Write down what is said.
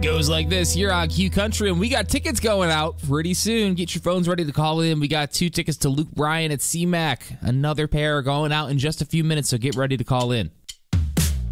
Goes like this here on Q Country, and we got tickets going out pretty soon. Get your phones ready to call in. We got 2 tickets to Luke Bryan at CMAC. Another pair going out in just a few minutes, so get ready to call in.